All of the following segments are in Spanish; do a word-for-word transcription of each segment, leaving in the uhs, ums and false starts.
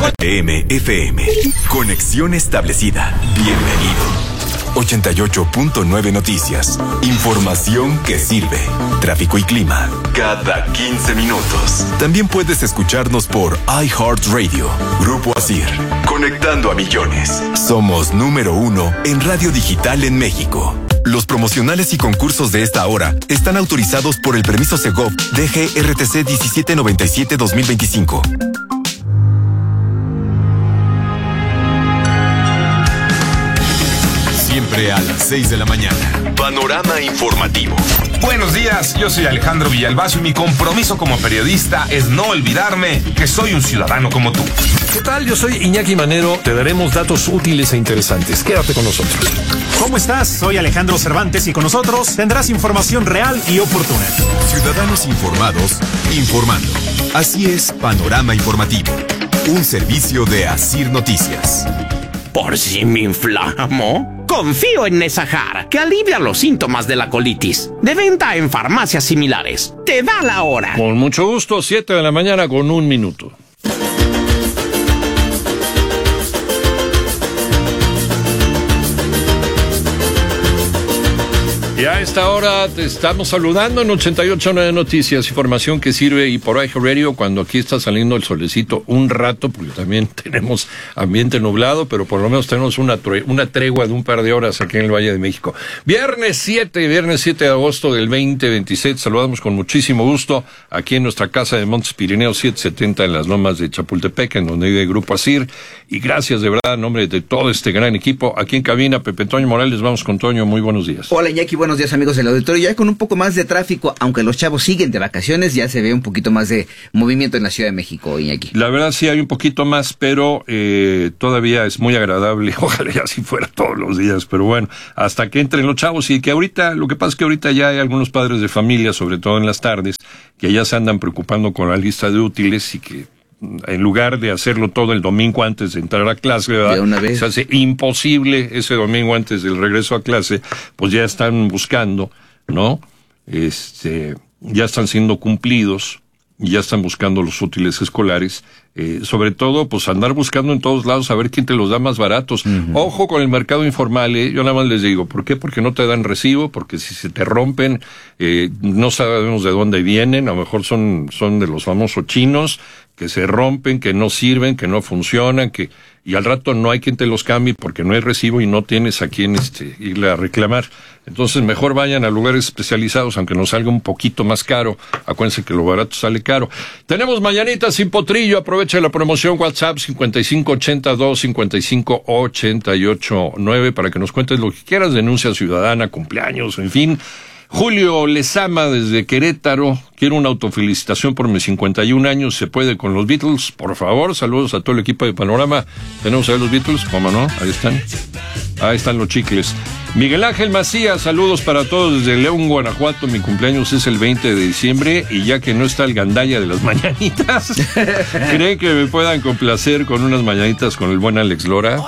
M F M. Conexión establecida. Bienvenido. ochenta y ocho punto nueve Noticias. Información que sirve. Tráfico y clima. Cada quince minutos. También puedes escucharnos por iHeartRadio. Grupo Asir. Conectando a millones. Somos número uno en radio digital en México. Los promocionales y concursos de esta hora están autorizados por el permiso Segov D G R T C diecisiete noventa y siete dos mil veinticinco. Siempre a las seis de la mañana. Panorama informativo. Buenos días, yo soy Alejandro Villalbazo y mi compromiso como periodista es no olvidarme que soy un ciudadano como tú. ¿Qué tal? Yo soy Iñaki Manero. Te daremos datos útiles e interesantes. Quédate con nosotros. ¿Cómo estás? Soy Alejandro Cervantes y con nosotros tendrás información real y oportuna. Ciudadanos informados, informando. Así es Panorama Informativo. Un servicio de Asir Noticias. ¿Por si me inflamo? Confío en Nesajar, que alivia los síntomas de la colitis. De venta en farmacias similares. Te da la hora. Con mucho gusto, siete de la mañana con un minuto. Y a esta hora te estamos saludando en ochenta y ocho punto nueve Noticias, información que sirve, y por iHeartRadio cuando aquí está saliendo el solecito un rato, porque también tenemos ambiente nublado, pero por lo menos tenemos una, tre- una tregua de un par de horas aquí en el Valle de México. Viernes siete, viernes siete de agosto del veinte veintisiete, saludamos con muchísimo gusto aquí en nuestra casa de Montes Pirineos setecientos setenta en las lomas de Chapultepec, en donde vive el Grupo Asir, y gracias de verdad en nombre de todo este gran equipo. Aquí en cabina, Pepe Toño Morales, vamos con Toño, muy buenos días. Hola Iñaki, buenos días amigos del auditorio. Ya con un poco más de tráfico, aunque los chavos siguen de vacaciones, ya se ve un poquito más de movimiento en la Ciudad de México, Iñaki. La verdad sí hay un poquito más, pero eh, todavía es muy agradable. Ojalá ya así fuera todos los días, pero bueno, hasta que entren los chavos. Y que ahorita, lo que pasa es que ahorita ya hay algunos padres de familia, sobre todo en las tardes, que ya se andan preocupando con la lista de útiles y que en lugar de hacerlo todo el domingo antes de entrar a clase, ¿verdad? De una vez. Se hace imposible ese domingo antes del regreso a clase, pues ya están buscando, ¿no? Este, ya están siendo cumplidos, y ya están buscando los útiles escolares, eh, sobre todo, pues andar buscando en todos lados a ver quién te los da más baratos. Uh-huh. Ojo con el mercado informal, eh, yo nada más les digo, ¿por qué? Porque no te dan recibo, porque si se te rompen, eh, no sabemos de dónde vienen, a lo mejor son, son de los famosos chinos, que se rompen, que no sirven, que no funcionan, que, y al rato no hay quien te los cambie porque no hay recibo y no tienes a quien este, irle a reclamar. Entonces mejor vayan a lugares especializados, aunque nos salga un poquito más caro. Acuérdense que lo barato sale caro. Tenemos mañanitas sin potrillo, aprovecha la promoción WhatsApp cincuenta y cinco ochenta y dos cincuenta y cinco ochenta y ocho nueve para que nos cuentes lo que quieras, denuncia ciudadana, cumpleaños, en fin. Julio Lezama desde Querétaro, quiero una autofelicitación por mis cincuenta y un años, se puede con los Beatles, por favor, saludos a todo el equipo de Panorama. Tenemos ahí los Beatles, ¿cómo no? Ahí están, ahí están los chicles. Miguel Ángel Macías, saludos para todos desde León, Guanajuato, mi cumpleaños es el veinte de diciembre y ya que no está el gandalla de las mañanitas, ¿creen que me puedan complacer con unas mañanitas con el buen Alex Lora?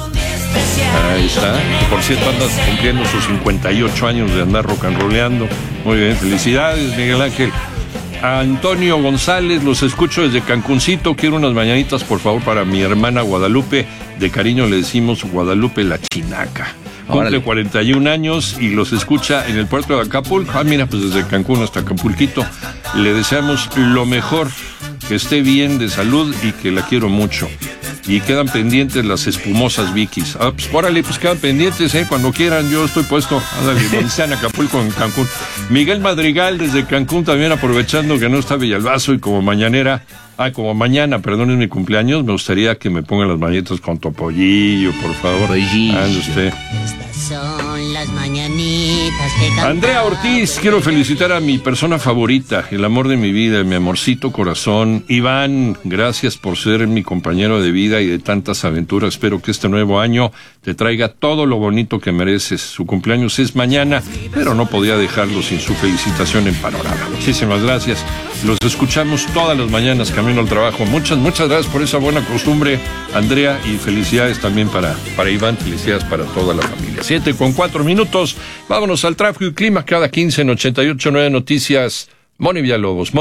Ahí está. Por cierto, andas cumpliendo sus cincuenta y ocho años de andar rock and rolleando. Muy bien, felicidades, Miguel Ángel. A Antonio González, los escucho desde Cancuncito. Quiero unas mañanitas, por favor, para mi hermana Guadalupe. De cariño le decimos Guadalupe la Chinaca. Cumple cuarenta y un años y los escucha en el puerto de Acapulco. Ah, mira, pues desde Cancún hasta Acapulquito. Le deseamos lo mejor, que esté bien de salud y que la quiero mucho. Y quedan pendientes las espumosas Vikis. Ah, pues órale, pues quedan pendientes, ¿eh? Cuando quieran, yo estoy puesto. Ándale, donde sea en Acapulco, en Cancún. Miguel Madrigal desde Cancún, también aprovechando que no está Villalbazo y como mañanera. Ah, como mañana, perdón, es mi cumpleaños, me gustaría que me pongan las mañanitas con Topollillo, por favor. Topollillo. Ande usted. Estas son las mañanitas que cantaba. Andrea Ortiz, quiero felicitar a mi persona favorita, el amor de mi vida, mi amorcito corazón. Iván, gracias por ser mi compañero de vida y de tantas aventuras. Espero que este nuevo año te traiga todo lo bonito que mereces. Su cumpleaños es mañana, pero no podía dejarlo sin su felicitación en Panorama. Muchísimas gracias. Los escuchamos todas las mañanas camino al trabajo. Muchas, muchas gracias por esa buena costumbre, Andrea, y felicidades también para, para Iván, felicidades para toda la familia. Siete con cuatro minutos, vámonos al tráfico y clima cada quince en ochenta y ocho punto nueve Noticias. Moni Villalobos, Moni.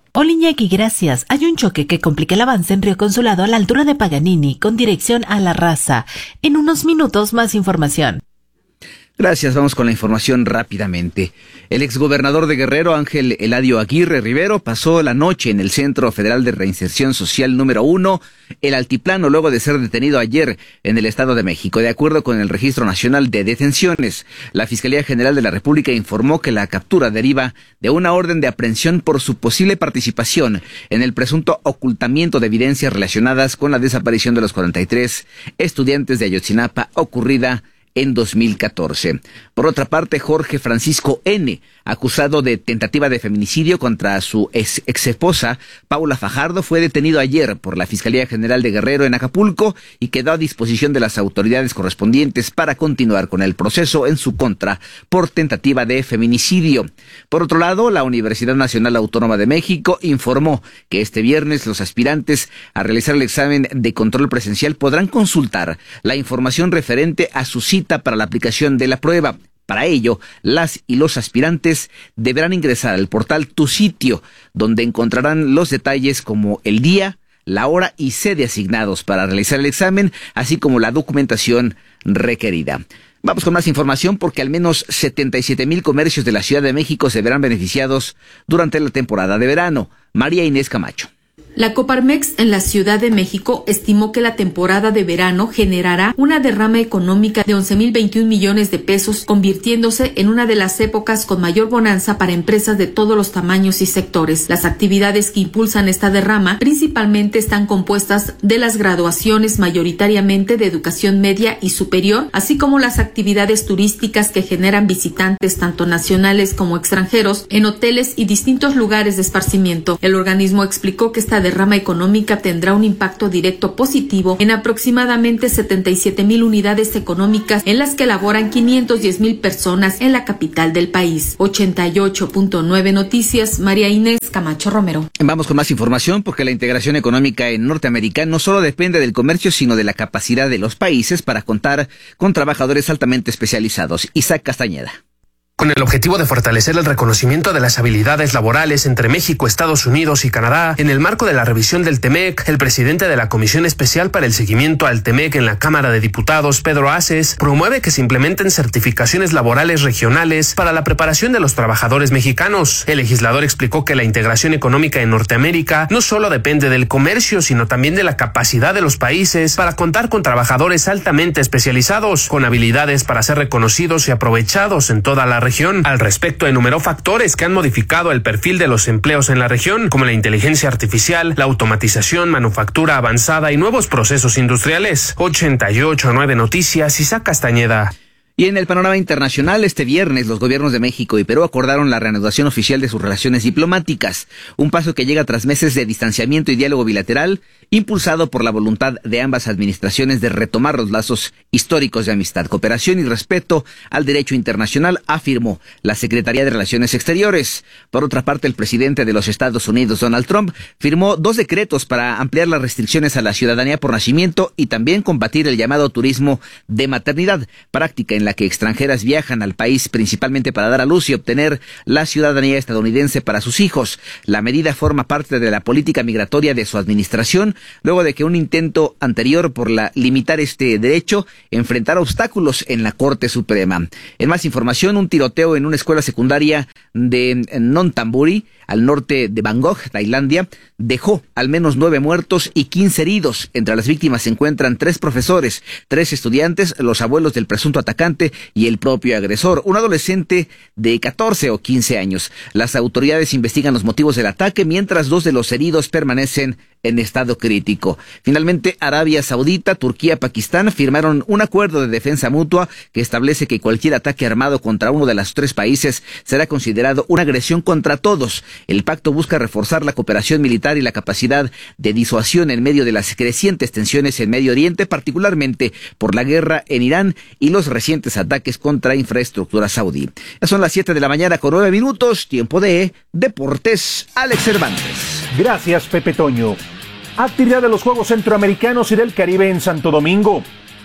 Hola Iñaki, gracias. Hay un choque que complica el avance en Río Consulado a la altura de Paganini, con dirección a La Raza. En unos minutos más información. Gracias, vamos con la información rápidamente. El exgobernador de Guerrero, Ángel Eladio Aguirre Rivero, pasó la noche en el Centro Federal de Reinserción Social número uno, el Altiplano, luego de ser detenido ayer en el Estado de México. De acuerdo con el Registro Nacional de Detenciones, la Fiscalía General de la República informó que la captura deriva de una orden de aprehensión por su posible participación en el presunto ocultamiento de evidencias relacionadas con la desaparición de los cuarenta y tres estudiantes de Ayotzinapa ocurrida en dos mil catorce. Por otra parte, Jorge Francisco N., acusado de tentativa de feminicidio contra su ex, ex esposa, Paula Fajardo, fue detenido ayer por la Fiscalía General de Guerrero en Acapulco y quedó a disposición de las autoridades correspondientes para continuar con el proceso en su contra por tentativa de feminicidio. Por otro lado, la Universidad Nacional Autónoma de México informó que este viernes los aspirantes a realizar el examen de control presencial podrán consultar la información referente a su cita para la aplicación de la prueba. Para ello, las y los aspirantes deberán ingresar al portal Tu Sitio, donde encontrarán los detalles como el día, la hora y sede asignados para realizar el examen, así como la documentación requerida. Vamos con más información porque al menos setenta y siete mil comercios de la Ciudad de México se verán beneficiados durante la temporada de verano. María Inés Camacho. La Coparmex en la Ciudad de México estimó que la temporada de verano generará una derrama económica de once mil veintiún millones de pesos, convirtiéndose en una de las épocas con mayor bonanza para empresas de todos los tamaños y sectores. Las actividades que impulsan esta derrama principalmente están compuestas de las graduaciones mayoritariamente de educación media y superior, así como las actividades turísticas que generan visitantes tanto nacionales como extranjeros en hoteles y distintos lugares de esparcimiento. El organismo explicó que esta derrama económica tendrá un impacto directo positivo en aproximadamente setenta y siete mil unidades económicas en las que laboran quinientas diez mil personas en la capital del país. ochenta y ocho punto nueve Noticias, María Inés Camacho Romero. Vamos con más información porque la integración económica en Norteamérica no solo depende del comercio, sino de la capacidad de los países para contar con trabajadores altamente especializados. Isaac Castañeda. Con el objetivo de fortalecer el reconocimiento de las habilidades laborales entre México, Estados Unidos y Canadá, en el marco de la revisión del TEMEC, el presidente de la Comisión Especial para el Seguimiento al TEMEC en la Cámara de Diputados, Pedro Aces, promueve que se implementen certificaciones laborales regionales para la preparación de los trabajadores mexicanos. El legislador explicó que la integración económica en Norteamérica no solo depende del comercio, sino también de la capacidad de los países para contar con trabajadores altamente especializados, con habilidades para ser reconocidos y aprovechados en toda la región. Al respecto, enumeró factores que han modificado el perfil de los empleos en la región, como la inteligencia artificial, la automatización, manufactura avanzada y nuevos procesos industriales. ochenta y ocho punto nueve Noticias, Isaac Castañeda. Y en el panorama internacional, este viernes los gobiernos de México y Perú acordaron la reanudación oficial de sus relaciones diplomáticas, un paso que llega tras meses de distanciamiento y diálogo bilateral, impulsado por la voluntad de ambas administraciones de retomar los lazos históricos de amistad, cooperación y respeto al derecho internacional, afirmó la Secretaría de Relaciones Exteriores. Por otra parte, el presidente de los Estados Unidos, Donald Trump, firmó dos decretos para ampliar las restricciones a la ciudadanía por nacimiento y también combatir el llamado turismo de maternidad, práctica en la que extranjeras viajan al país principalmente para dar a luz y obtener la ciudadanía estadounidense para sus hijos. La medida forma parte de la política migratoria de su administración, luego de que un intento anterior por la limitar este derecho enfrentara obstáculos en la Corte Suprema. En más información, un tiroteo en una escuela secundaria de Nonthaburi, al norte de Bangkok, Tailandia, dejó al menos nueve muertos y quince heridos. Entre las víctimas se encuentran tres profesores, tres estudiantes, los abuelos del presunto atacante y el propio agresor, un adolescente de catorce o quince años. Las autoridades investigan los motivos del ataque, mientras dos de los heridos permanecen en estado crítico. Finalmente, Arabia Saudita, Turquía y Pakistán firmaron un acuerdo de defensa mutua que establece que cualquier ataque armado contra uno de los tres países será considerado una agresión contra todos. El pacto busca reforzar la cooperación militar y la capacidad de disuasión en medio de las crecientes tensiones en Medio Oriente, particularmente por la guerra en Irán y los recientes ataques contra infraestructura saudí. Ya son las siete de la mañana con nueve minutos, tiempo de Deportes. Alex Cervantes. Gracias, Pepe Toño. Actividad de los Juegos Centroamericanos y del Caribe en Santo Domingo.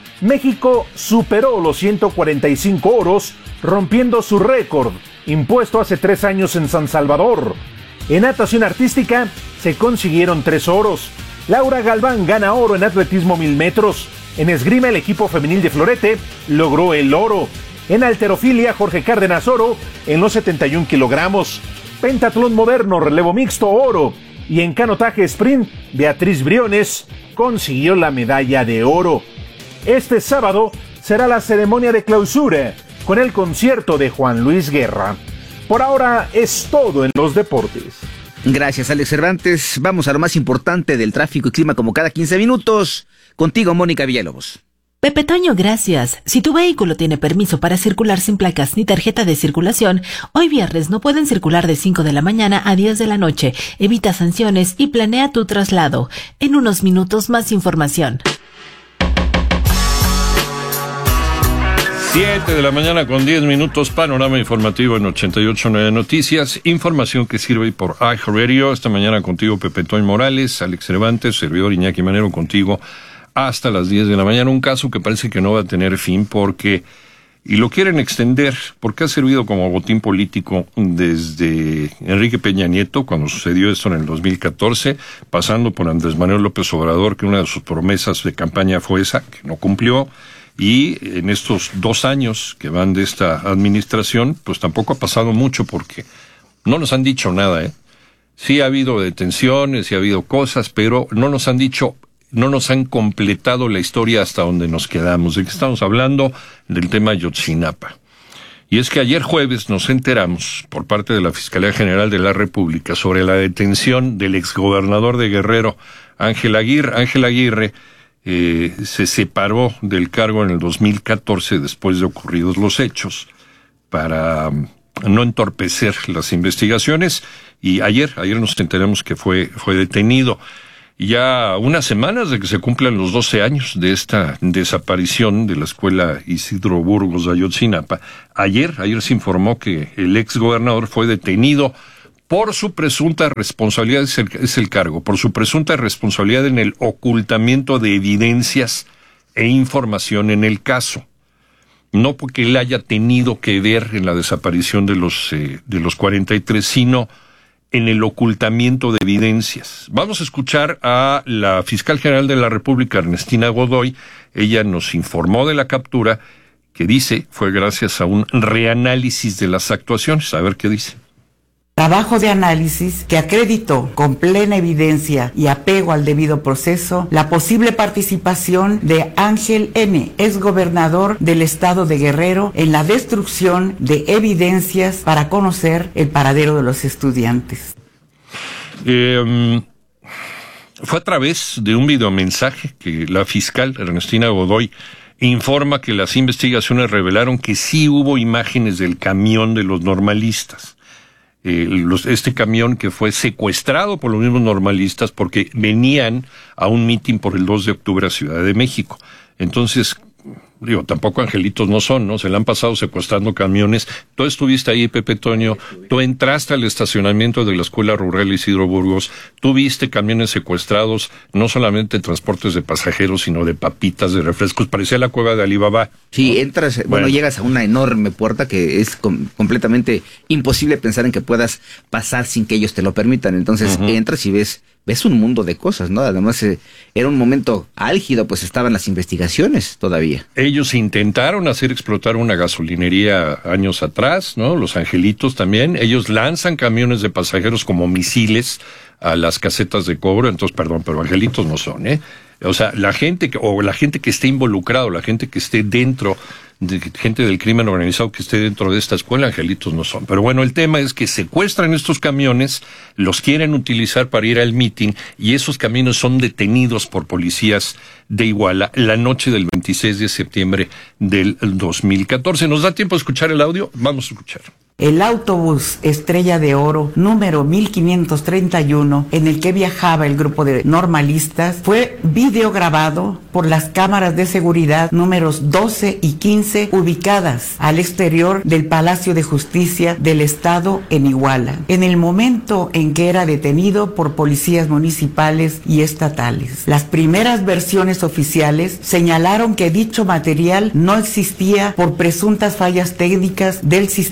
México superó los ciento cuarenta y cinco oros, rompiendo su récord impuesto hace tres años en San Salvador. En natación artística se consiguieron tres oros. Laura Galván gana oro en atletismo mil metros. En esgrima el equipo femenil de Florete logró el oro. En halterofilia Jorge Cárdenas oro en los setenta y un kilogramos. Pentatlón moderno relevo mixto oro. Y en canotaje sprint Beatriz Briones consiguió la medalla de oro. Este sábado será la ceremonia de clausura con el concierto de Juan Luis Guerra. Por ahora es todo en los deportes. Gracias, Alex Cervantes. Vamos a lo más importante del tráfico y clima como cada quince minutos. Contigo, Mónica Villalobos. Pepe Toño, gracias. Si tu vehículo tiene permiso para circular sin placas ni tarjeta de circulación, hoy viernes no pueden circular de cinco de la mañana a diez de la noche. Evita sanciones y planea tu traslado. En unos minutos más información. siete de la mañana con diez minutos, panorama informativo en ochenta y ocho punto nueve Noticias, información que sirve por iHeartRadio. Esta mañana contigo Pepe Toño Morales, Alex Cervantes, servidor Iñaki Manero contigo hasta las diez de la mañana. Un caso que parece que no va a tener fin porque, y lo quieren extender, porque ha servido como botín político desde Enrique Peña Nieto, cuando sucedió esto en el dos mil catorce, pasando por Andrés Manuel López Obrador, que una de sus promesas de campaña fue esa, que no cumplió. Y en estos dos años que van de esta administración, pues tampoco ha pasado mucho porque no nos han dicho nada, ¿eh? Sí ha habido detenciones, sí ha habido cosas, pero no nos han dicho, no nos han completado la historia hasta donde nos quedamos. ¿De qué estamos hablando? Del tema Ayotzinapa. Y es que ayer jueves nos enteramos, por parte de la Fiscalía General de la República, sobre la detención del exgobernador de Guerrero, Ángel Aguirre, Ángel Aguirre, Eh, se separó del cargo en el dos mil catorce después de ocurridos los hechos para um, no entorpecer las investigaciones, y ayer, ayer nos enteramos que fue, fue detenido. Ya unas semanas de que se cumplan los doce años de esta desaparición de la escuela Isidro Burgos de Ayotzinapa, ayer, ayer se informó que el ex gobernador fue detenido por su presunta responsabilidad, es el, es el cargo, por su presunta responsabilidad en el ocultamiento de evidencias e información en el caso. No porque él haya tenido que ver en la desaparición de los, eh, de los cuarenta y tres, sino en el ocultamiento de evidencias. Vamos a escuchar a la fiscal general de la República, Ernestina Godoy. Ella nos informó de la captura, que dice fue gracias a un reanálisis de las actuaciones. A ver qué dice. Trabajo de análisis que acreditó con plena evidencia y apego al debido proceso la posible participación de Ángel N., exgobernador del estado de Guerrero, en la destrucción de evidencias para conocer el paradero de los estudiantes. Eh, fue a través de un videomensaje que la fiscal Ernestina Godoy informa que las investigaciones revelaron que sí hubo imágenes del camión de los normalistas. Eh, los, este camión que fue secuestrado por los mismos normalistas porque venían a un mitin por el dos de octubre a Ciudad de México. Entonces, digo, tampoco angelitos no son, ¿no? Se le han pasado secuestrando camiones. Tú estuviste ahí, Pepe Toño, tú entraste al estacionamiento de la Escuela Rural Isidro Burgos, tú viste camiones secuestrados, no solamente transportes de pasajeros, sino de papitas, de refrescos, parecía la cueva de Alibaba. Sí, entras, bueno, bueno llegas a una enorme puerta que es com- completamente imposible pensar en que puedas pasar sin que ellos te lo permitan. Entonces uh-huh. entras y ves ves un mundo de cosas, ¿no? Además, eh, era un momento álgido, pues estaban las investigaciones todavía. Ellos intentaron hacer explotar una gasolinería años atrás, ¿no? Los angelitos también. Ellos lanzan camiones de pasajeros como misiles a las casetas de cobro. Entonces, perdón, pero angelitos no son, ¿eh? O sea, la gente que, o la gente que esté involucrado, la gente que esté dentro, de, gente del crimen organizado que esté dentro de esta escuela, angelitos no son. Pero bueno, el tema es que secuestran estos camiones, los quieren utilizar para ir al mitin, y esos camiones son detenidos por policías de Iguala la noche del veintiséis de septiembre del dos mil catorce. ¿Nos da tiempo a escuchar el audio? Vamos a escuchar. El autobús Estrella de Oro número mil quinientos treinta y uno, en el que viajaba el grupo de normalistas, fue videograbado por las cámaras de seguridad números doce y quince ubicadas al exterior del Palacio de Justicia del Estado en Iguala, en el momento en que era detenido por policías municipales y estatales. Las primeras versiones oficiales señalaron que dicho material no existía por presuntas fallas técnicas del sistema,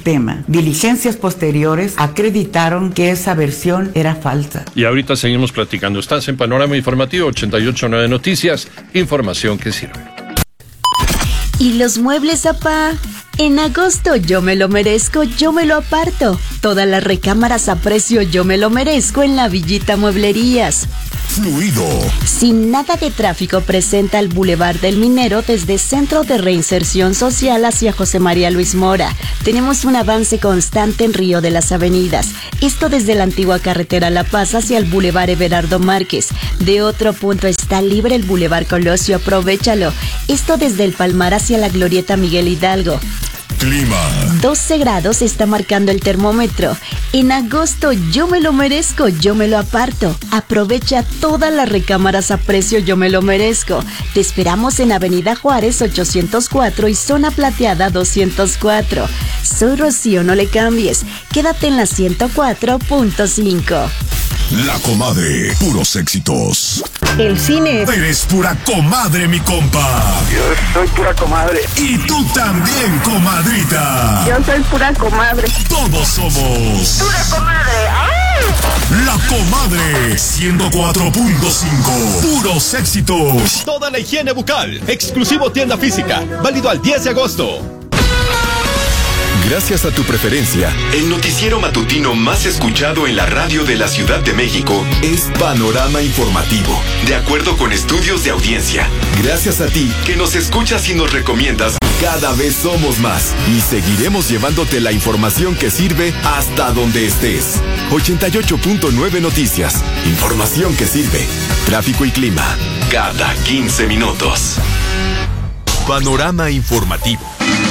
Diligencias posteriores acreditaron que esa versión era falsa. Y ahorita seguimos platicando. Estás en Panorama Informativo ochenta y ocho punto nueve Noticias, información que sirve. ¿Y los muebles, apá? En agosto yo me lo merezco, yo me lo aparto. Todas las recámaras a precio yo me lo merezco en la Villita Mueblerías. Fluido. Sin nada de tráfico presenta el Boulevard del Minero desde Centro de Reinserción Social hacia José María Luis Mora. Tenemos un avance constante en Río de las Avenidas. Esto desde la antigua carretera La Paz hacia el Boulevard Everardo Márquez. De otro punto está libre el Boulevard Colosio, aprovéchalo. Esto desde el Palmar hacia la Glorieta Miguel Hidalgo. Clima. doce grados está marcando el termómetro. En agosto yo me lo merezco, yo me lo aparto. Aprovecha todas las recámaras a precio, yo me lo merezco. Te esperamos en Avenida Juárez ochocientos cuatro y Zona Plateada doscientos cuatro. Soy Rocío, no le cambies. Quédate en la ciento cuatro punto cinco. La Comadre, puros éxitos. El cine. Eres pura comadre, mi compa. Yo soy pura comadre. Y tú también, comadrita. Yo soy pura comadre. Todos somos pura comadre. ¡Ay! La Comadre, ciento cuatro punto cinco. Puros éxitos. Toda la higiene bucal. Exclusivo tienda física. Válido al diez de agosto. Gracias a tu preferencia, el noticiero matutino más escuchado en la radio de la Ciudad de México es Panorama Informativo, de acuerdo con estudios de audiencia. Gracias a ti, que nos escuchas y nos recomiendas, cada vez somos más y seguiremos llevándote la información que sirve hasta donde estés. ochenta y ocho punto nueve Noticias, información que sirve. Tráfico y clima, cada quince minutos. Panorama Informativo.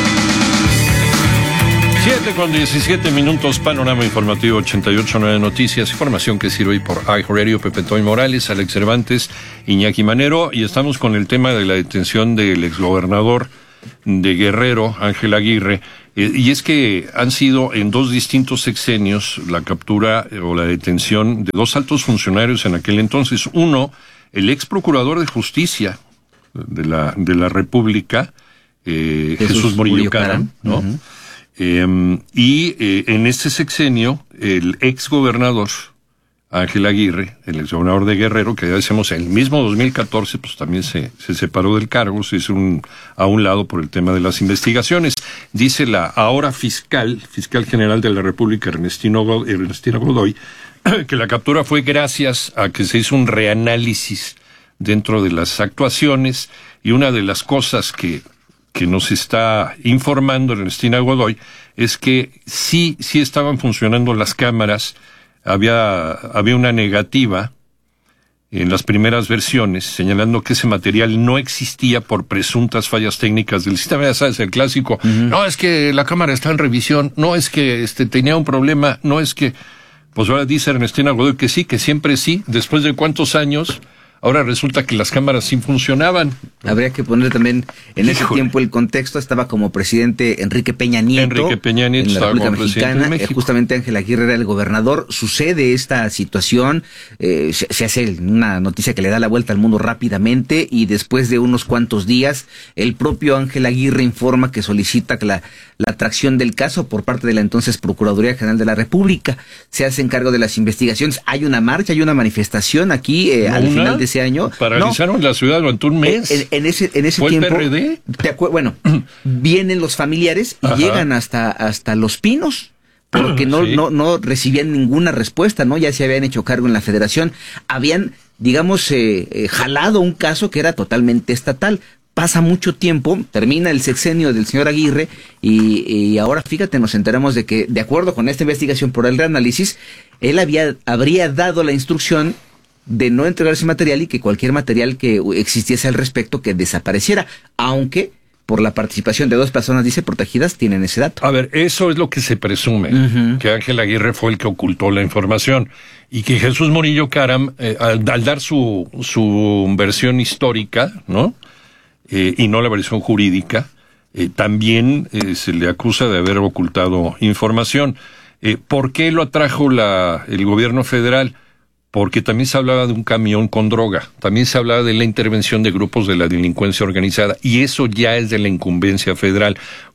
siete con diecisiete minutos, Panorama Informativo ochenta y ocho punto nueve Noticias, información que sirve hoy por iHeartRadio, Pepe Toy Morales, Alex Cervantes, Iñaki Manero, y estamos con el tema de la detención del exgobernador de Guerrero, Ángel Aguirre, eh, y es que han sido en dos distintos sexenios la captura eh, o la detención de dos altos funcionarios en aquel entonces. Uno, el ex procurador de justicia de la, de la República, eh, Jesús, Jesús Murillo Caram, ¿no? Uh-huh. Eh, y eh, en este sexenio, el ex gobernador Ángel Aguirre, el ex gobernador de Guerrero, que ya decimos en el mismo dos mil catorce, pues también se, se separó del cargo, se hizo un, a un lado por el tema de las investigaciones. Dice la ahora fiscal, fiscal general de la República, Ernestino Godoy, Ernestino Godoy, que la captura fue gracias a que se hizo un reanálisis dentro de las actuaciones, y una de las cosas que que nos está informando Ernestina Godoy es que sí, sí estaban funcionando las cámaras. Había, había una negativa en las primeras versiones señalando que ese material no existía por presuntas fallas técnicas del sistema. Ya sabes, el clásico, uh-huh. No es que la cámara está en revisión, no es que este tenía un problema, no es que... Pues ahora dice Ernestina Godoy que sí, que siempre sí, después de cuántos años... Ahora resulta que las cámaras sí funcionaban. Habría que poner también, en Híjole. ese tiempo el contexto, estaba como presidente Enrique Peña Nieto. Enrique Peña Nieto en la República Mexicana. De México. Justamente Ángel Aguirre era el gobernador. Sucede esta situación, eh, se, se hace una noticia que le da la vuelta al mundo rápidamente, y después de unos cuantos días, el propio Ángel Aguirre informa que solicita que la, la atracción del caso por parte de la entonces Procuraduría General de la República. Se hace cargo de las investigaciones. Hay una marcha, hay una manifestación aquí eh, al final de ese año. Paralizaron no, la ciudad durante un mes. En, en ese, en ese ¿Fue tiempo. el P R D? Te acu- bueno, vienen los familiares y Ajá. llegan hasta, hasta Los Pinos, porque no, sí. no, no recibían ninguna respuesta, ¿no? Ya se habían hecho cargo en la federación. Habían, digamos, eh, eh, jalado un caso que era totalmente estatal. Pasa mucho tiempo, termina el sexenio del señor Aguirre, y, y ahora fíjate, nos enteramos de que, de acuerdo con esta investigación por el reanálisis, él había, habría dado la instrucción de no entregar ese material y que cualquier material que existiese al respecto que desapareciera, aunque por la participación de dos personas, dice, protegidas, tienen ese dato. A ver, eso es lo que se presume, uh-huh. que Ángel Aguirre fue el que ocultó la información, y que Jesús Murillo Caram, eh, al, al dar su, su versión histórica, ¿no? Eh, y no la versión jurídica, eh, también eh, se le acusa de haber ocultado información. Eh, ¿Por qué lo atrajo la, el gobierno federal? Porque también se hablaba de un camión con droga, también se hablaba de la intervención de grupos de la delincuencia organizada, y eso ya es de la incumbencia federal.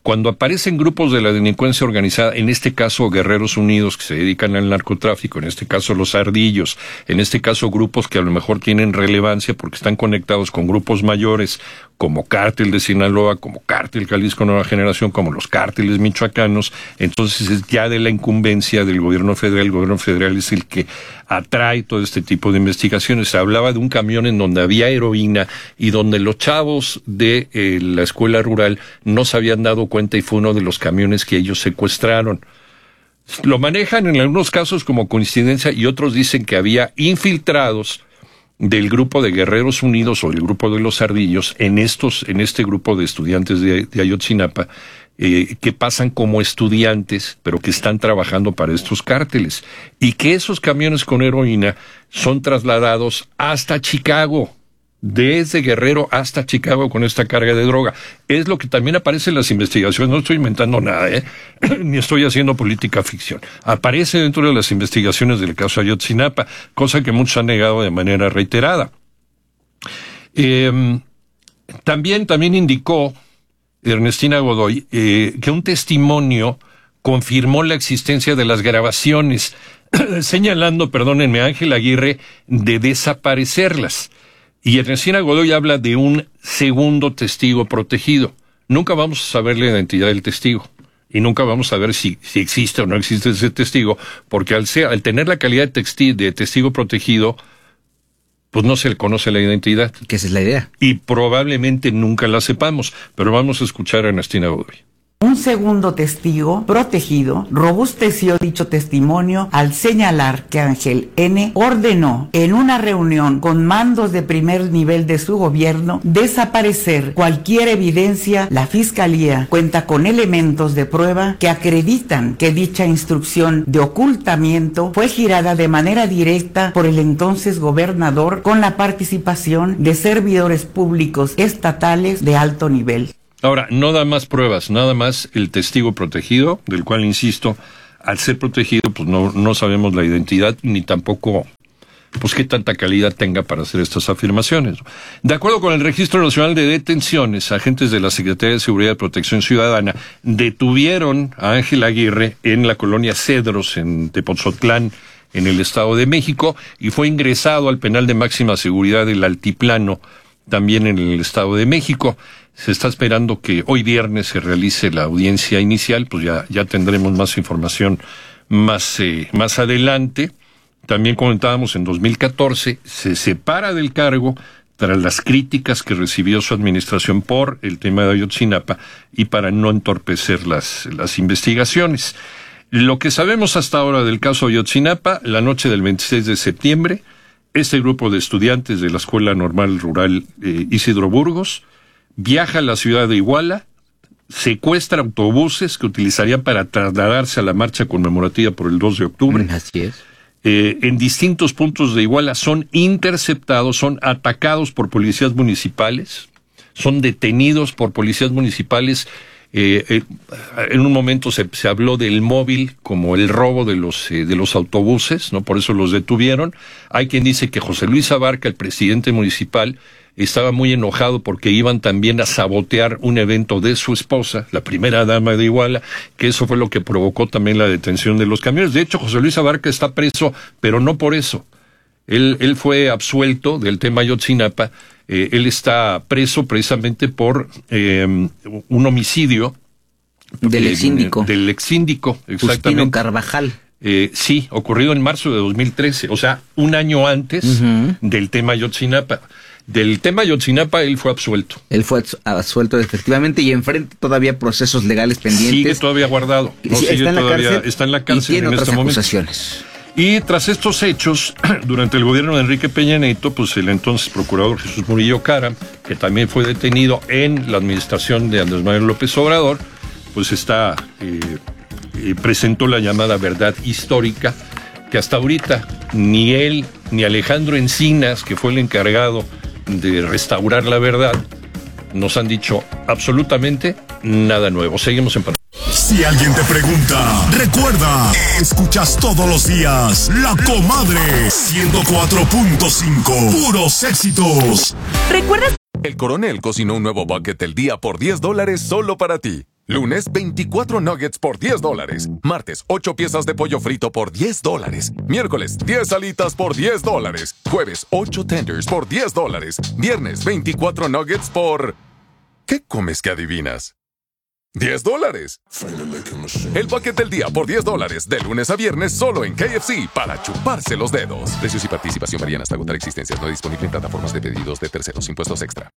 Cuando aparecen grupos de la delincuencia organizada, en este caso Guerreros Unidos que se dedican al narcotráfico, en este caso los Ardillos, en este caso grupos que a lo mejor tienen relevancia porque están conectados con grupos mayores como Cártel de Sinaloa, como Cártel Jalisco Nueva Generación, como los cárteles michoacanos, entonces es ya de la incumbencia del gobierno federal. El gobierno federal es el que atrae todo este tipo de investigaciones. Se hablaba de un camión en donde había heroína y donde los chavos de eh, la escuela rural no se habían dado cuenta y fue uno de los camiones que ellos secuestraron. Lo manejan en algunos casos como coincidencia y otros dicen que había infiltrados del grupo de Guerreros Unidos o del grupo de los Ardillos en estos, en este grupo de estudiantes de, de Ayotzinapa, eh, que pasan como estudiantes, pero que están trabajando para estos cárteles, y que esos camiones con heroína son trasladados hasta Chicago, desde Guerrero hasta Chicago con esta carga de droga. Es lo que también aparece en las investigaciones, no estoy inventando nada, ¿eh? ni estoy haciendo política ficción. Aparece dentro de las investigaciones del caso Ayotzinapa, cosa que muchos han negado de manera reiterada. Eh, también, también indicó Ernestina Godoy eh, que un testimonio confirmó la existencia de las grabaciones, señalando, perdónenme, a Ángel Aguirre de desaparecerlas. Y Ernestina Godoy habla de un segundo testigo protegido. Nunca vamos a saber la identidad del testigo. Y nunca vamos a ver si, si existe o no existe ese testigo, porque al, ser, al tener la calidad de, texti, de testigo protegido, pues no se le conoce la identidad. Que esa es la idea. Y probablemente nunca la sepamos, pero vamos a escuchar a Ernestina Godoy. Un segundo testigo protegido robusteció dicho testimonio al señalar que Ángel N. ordenó en una reunión con mandos de primer nivel de su gobierno desaparecer cualquier evidencia. La Fiscalía cuenta con elementos de prueba que acreditan que dicha instrucción de ocultamiento fue girada de manera directa por el entonces gobernador con la participación de servidores públicos estatales de alto nivel. Ahora, no da más pruebas, nada más el testigo protegido, del cual, insisto, al ser protegido, pues no, no sabemos la identidad, ni tampoco, pues qué tanta calidad tenga para hacer estas afirmaciones. De acuerdo con el Registro Nacional de Detenciones, agentes de la Secretaría de Seguridad y Protección Ciudadana detuvieron a Ángel Aguirre en la colonia Cedros, en Tepoztlán, en el Estado de México, y fue ingresado al penal de máxima seguridad del Altiplano, también en el Estado de México. Se está esperando que hoy viernes se realice la audiencia inicial, pues ya, ya tendremos más información más, eh, más adelante. También comentábamos en dos mil catorce, se separa del cargo tras las críticas que recibió su administración por el tema de Ayotzinapa y para no entorpecer las, las investigaciones. Lo que sabemos hasta ahora del caso Ayotzinapa, la noche del veintiséis de septiembre, este grupo de estudiantes de la Escuela Normal Rural eh, Isidro Burgos viaja a la ciudad de Iguala, secuestra autobuses que utilizarían para trasladarse a la marcha conmemorativa por el dos de octubre. Así es. Eh, en distintos puntos de Iguala son interceptados, son atacados por policías municipales, son detenidos por policías municipales. Eh, eh, en un momento se, se habló del móvil como el robo de los eh, de los autobuses, ¿no? Por eso los detuvieron. Hay quien dice que José Luis Abarca, el presidente municipal, estaba muy enojado porque iban también a sabotear un evento de su esposa, la primera dama de Iguala, que eso fue lo que provocó también la detención de los camiones. De hecho, José Luis Abarca está preso, pero no por eso. Él, él fue absuelto del tema Ayotzinapa. Eh, él está preso precisamente por eh, un homicidio del eh, exsíndico. Del exsíndico, exactamente. Justino Carvajal. Eh, sí, ocurrido en marzo de dos mil trece, o sea, un año antes uh-huh. del tema Ayotzinapa. Del tema Ayotzinapa él fue absuelto. Él fue absuelto efectivamente y enfrenta todavía procesos legales pendientes. Sigue todavía guardado. No, sí, sigue está, en todavía, la cárcel, está en la cárcel y tiene en otras este acusaciones. momento. Y tras estos hechos, durante el gobierno de Enrique Peña Nieto, pues el entonces procurador Jesús Murillo Caram, que también fue detenido en la administración de Andrés Manuel López Obrador, pues está eh, eh, presentó la llamada verdad histórica, que hasta ahorita ni él ni Alejandro Encinas, que fue el encargado de restaurar la verdad, nos han dicho absolutamente nada nuevo. Seguimos en pantalla. Si alguien te pregunta, recuerda, escuchas todos los días La Comadre ciento cuatro punto cinco, puros éxitos. ¿Recuerdas? El Coronel cocinó un nuevo bucket del día por diez dólares solo para ti. Lunes, veinticuatro nuggets por diez dólares. Martes, ocho piezas de pollo frito por diez dólares. Miércoles, diez alitas por diez dólares. Jueves, ocho tenders por diez dólares. Viernes, veinticuatro nuggets por... ¿Qué comes que adivinas? diez dólares. El bucket del día por diez dólares. De lunes a viernes solo en K F C para chuparse los dedos. Precios y participación varían hasta agotar existencias. No disponible en plataformas de pedidos de terceros. Impuestos extra.